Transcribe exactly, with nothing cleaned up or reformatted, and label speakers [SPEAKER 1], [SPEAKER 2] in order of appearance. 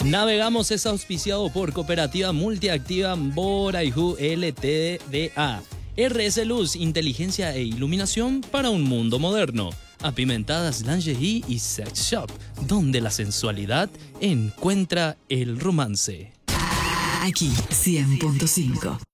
[SPEAKER 1] Navegamos es auspiciado por Cooperativa Multiactiva Boraihu L T D A. R S Luz, inteligencia e iluminación para un mundo moderno. Apimentadas Lingerie y Sex Shop, donde la sensualidad encuentra el romance.
[SPEAKER 2] Aquí, cien punto cinco.